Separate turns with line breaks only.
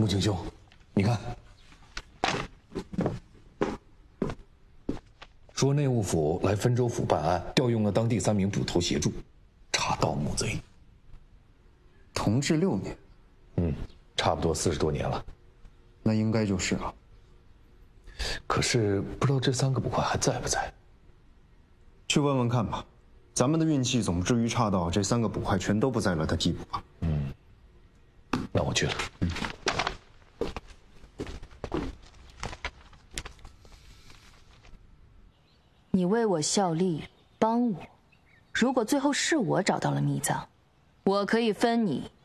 木青兄，你看，说内务府来汾州府办案，调用了当地3名捕头协助，查盗木贼。
同治6年，
差不多40多年了。
那应该就是了。
可是不知道这3个捕快还在不在？
去问问看吧。咱们的运气总不至于差到这3个捕快全都不在了的地步吧？
那我去了。
你为我效力，帮我。如果最后是我找到了秘藏，我可以分你